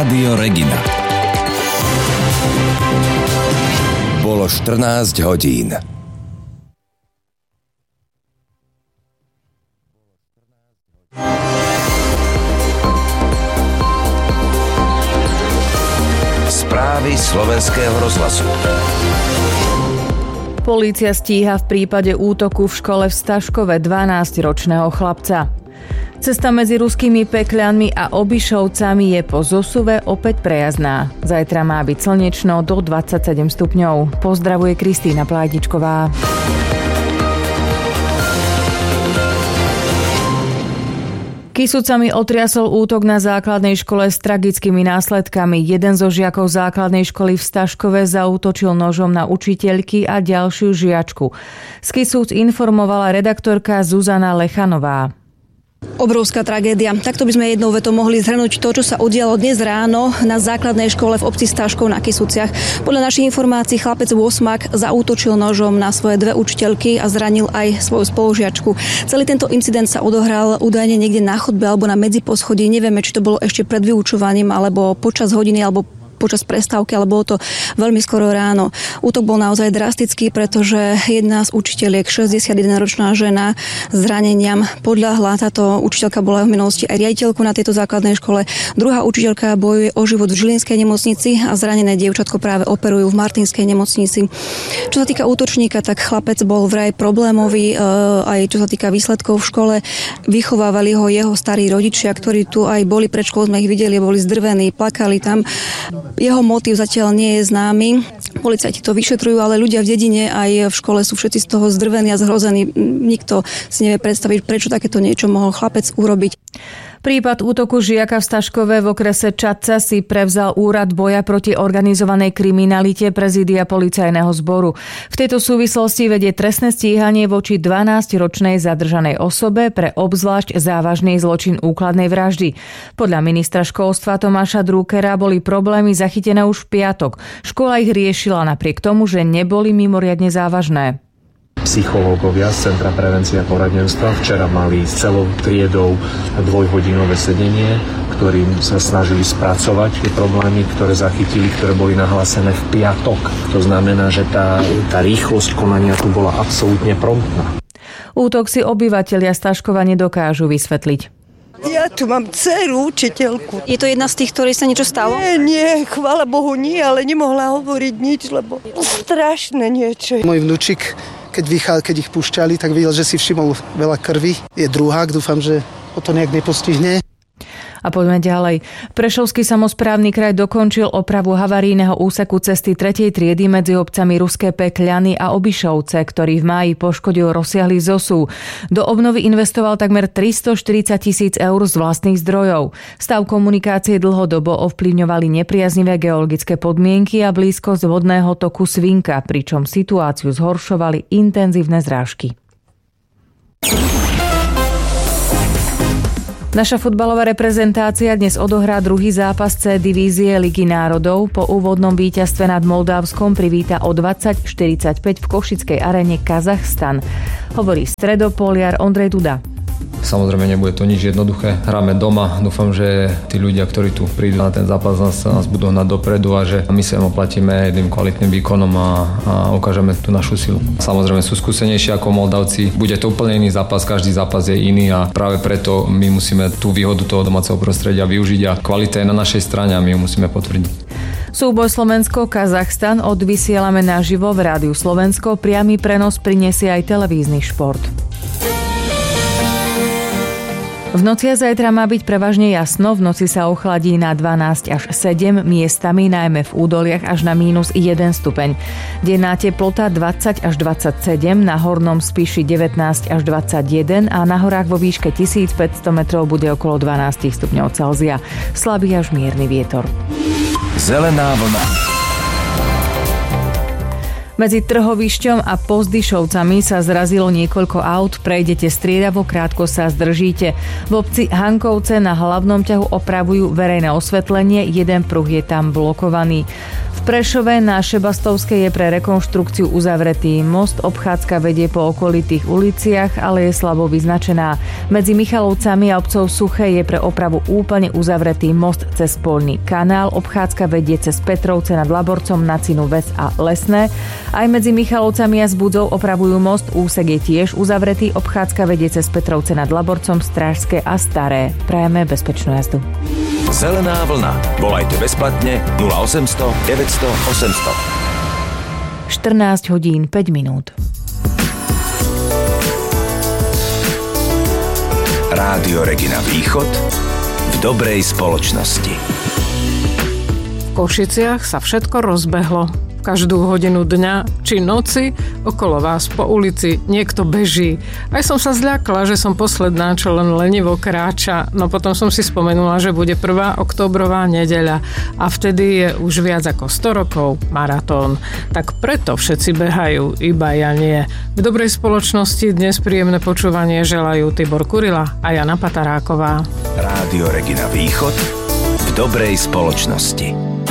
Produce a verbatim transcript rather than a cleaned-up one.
Rádio Regina. Bolo štrnásť hodín. Správy Slovenského rozhlasu. Polícia stíha v prípade útoku v škole v Staškove dvanásťročného chlapca. Cesta medzi ruskými pekľanmi a Obišovcami je po zosuve opäť prejazdná. Zajtra má byť slnečno do dvadsaťsedem stupňov. Pozdravuje Kristína Plajdičková. Kysucami otriasol útok na základnej škole s tragickými následkami. Jeden zo žiakov základnej školy v Staškove zaútočil nožom na učiteľky a ďalšiu žiačku. Z Kysúc informovala redaktorka Zuzana Lechanová. Obrovská tragédia. Takto by sme jednou vetou mohli zhrnúť to, čo sa udialo dnes ráno na základnej škole v obci Staškov na Kysuciach. Podľa našich informácií chlapec Vosmak zaútočil nožom na svoje dve učiteľky a zranil aj svoju spolužiačku. Celý tento incident sa odohral údajne niekde na chodbe alebo na medziposchodí. Nevieme, či to bolo ešte pred vyučovaním alebo počas hodiny alebo počas prestávky, ale bolo to veľmi skoro ráno. Útok bol naozaj drastický, pretože jedna z učiteľiek, šesťdesiatjedenročná žena, zraneniam podľahla. Táto učiteľka bola v minulosti aj riaditeľkou na tejto základnej škole. Druhá učiteľka bojuje o život v Žilinskej nemocnici a zranené dievčatko práve operujú v Martinskej nemocnici. Čo sa týka útočníka, tak chlapec bol vraj problémový, aj čo sa týka výsledkov v škole. Vychovávali ho jeho starí rodičia, ktorí tu aj boli pred školou, sme ich videli, boli zdrvení, plakali tam. Jeho motív zatiaľ nie je známy. Policajti to vyšetrujú, ale ľudia v dedine aj v škole sú všetci z toho zdrvení a zhrození. Nikto si nevie predstaviť, prečo takéto niečo mohol chlapec urobiť. Prípad útoku žiaka v Staškove v okrese Čadca si prevzal úrad boja proti organizovanej kriminalite prezídia policajného zboru. V tejto súvislosti vedie trestné stíhanie voči dvanásťročnej zadržanej osobe pre obzvlášť závažný zločin úkladnej vraždy. Podľa ministra školstva Tomáša Druckera boli problémy zachytené už v piatok. Škola ich riešila napriek tomu, že neboli mimoriadne závažné. Psychológovia z Centra prevencie a poradenstva včera mali s celou triedou dvojhodinové sedenie, ktorým sa snažili spracovať tie problémy, ktoré zachytili, ktoré boli nahlásené v piatok. To znamená, že tá, tá rýchlosť konania tu bola absolútne promptná. Útok si obyvatelia Staškova nedokážu vysvetliť. Ja tu mám dceru, učiteľku. Je to jedna z tých, ktorej sa niečo stalo? Nie, nie, chvála Bohu nie, ale nemohla hovoriť nič, lebo strašné niečo. Môj vnúčik, keď, vychá, keď ich púšťali, tak videl, že si všimol veľa krvi. Je druhák, dúfam, že ho to nejak nepostihne. A poďme ďalej. Prešovský samosprávny kraj dokončil opravu havarijného úseku cesty tretej triedy medzi obcami Ruské Pekľany a Obišovce, ktorý v máji poškodil rozsiahly zosúv. Do obnovy investoval takmer tristoštyridsať tisíc eur z vlastných zdrojov. Stav komunikácie dlhodobo ovplyvňovali nepriaznivé geologické podmienky a blízkosť vodného toku Svinka, pričom situáciu zhoršovali intenzívne zrážky. Naša futbalová reprezentácia dnes odohrá druhý zápas C divízie Ligy národov. Po úvodnom víťazstve nad Moldavskom privíta o dvadsať štyridsaťpäť v Košickej aréne Kazachstan. Hovorí stredopoliar Ondrej Duda. Samozrejme nebude to nič jednoduché. Hráme doma. Dúfam, že tí ľudia, ktorí tu prídu na ten zápas, nás, nás budú hnať dopredu a že my sa im oplatíme jedným kvalitným výkonom a, a ukážeme tú našu silu. Samozrejme sú skúsenejší ako Moldavci. Bude to úplne iný zápas, každý zápas je iný a práve preto my musíme tú výhodu toho domáceho prostredia využiť a kvalita je na našej strane a my ju musíme potvrdiť. Súboj Slovensko-Kazachstan odvysielame naživo v Rádiu Slovensko. Priamy prenos prinesie aj televízny šport. V noci a zajtra má byť prevažne jasno, v noci sa ochladí na dvanásť až sedem, miestami najmä v údoliach až na mínus jeden stupeň. Denná teplota dvadsať až dvadsaťsedem, na hornom Spiši devätnásť až dvadsaťjeden a na horách vo výške tisícpäťsto metrov bude okolo dvanásť stupňov Celzia. Slabý až mierny vietor. Zelená vlna. Medzi Trhovišťom a Pozdyšovcami sa zrazilo niekoľko aut, prejdete striedavo, krátko sa zdržíte. V obci Hankovce na hlavnom ťahu opravujú verejné osvetlenie, jeden pruh je tam blokovaný. V Prešove na Šebastovskej je pre rekonštrukciu uzavretý most. Obchádzka vedie po okolitých uliciach, ale je slabo vyznačená. Medzi Michalovcami a obcov Suché je pre opravu úplne uzavretý most cez Poľný kanál. Obchádzka vedie cez Petrovce nad Laborcom, Nacinu Ves a Lesné. Aj medzi Michalovcami a Zbudzou opravujú most. Úsek je tiež uzavretý. Obchádzka vedie cez Petrovce nad Laborcom, Strážske a Staré. Prajeme bezpečnú jazdu. Zelená vlna. Volajte bezplatne nula osemsto deväťsto osemsto. štrnásť hodín päť minút. Rádio Regina Východ v dobrej spoločnosti. V Košiciach sa všetko rozbehlo. Každú hodinu dňa či noci okolo vás po ulici niekto beží. Aj som sa zľakla, že som posledná, čo len lenivo kráča, no potom som si spomenula, že bude prvá októbrová nedeľa a vtedy je už viac ako sto rokov maratón. Tak preto všetci behajú, iba ja nie. V dobrej spoločnosti dnes príjemné počúvanie želajú Tibor Kurila a Jana Pataráková. Rádio Regina Východ v dobrej spoločnosti.